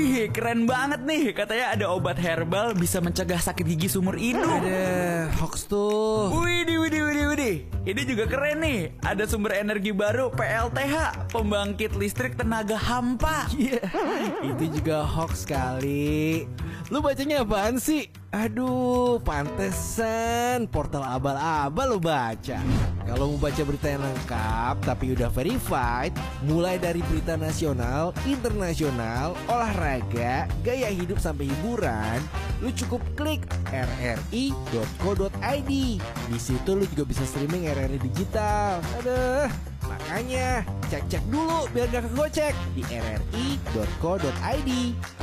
Ih, keren banget nih. Katanya ada obat herbal bisa mencegah sakit gigi seumur hidup. Ada hoax tuh. Widih. Ini juga keren nih. Ada sumber energi baru PLTH, pembangkit listrik tenaga hampa. Iya, itu juga hoax kali. Lu bacanya apaan sih? Aduh, pantesan portal abal-abal lu baca. Kalau mau baca berita yang lengkap tapi udah verified, mulai dari berita nasional, internasional, olahraga, gaya hidup sampai hiburan, lu cukup klik rri.co.id. Di situ lu juga bisa streaming RRI digital. Aduh, makanya cek-cek dulu biar gak kegocek di rri.co.id.